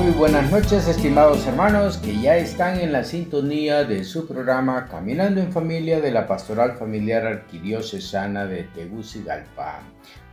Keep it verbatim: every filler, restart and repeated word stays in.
Muy buenas noches, estimados hermanos que ya están en la sintonía de su programa Caminando en Familia de la Pastoral Familiar Arquidiocesana de Tegucigalpa.